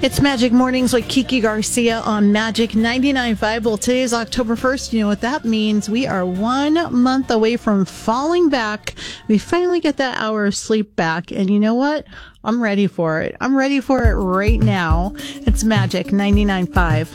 It's Magic Mornings with Kiki Garcia on Magic 99.5. Well, today is October 1st. You know what that means? We are 1 month away from falling back. We finally get that hour of sleep back. And you know what? I'm ready for it. I'm ready for it right now. It's Magic 99.5.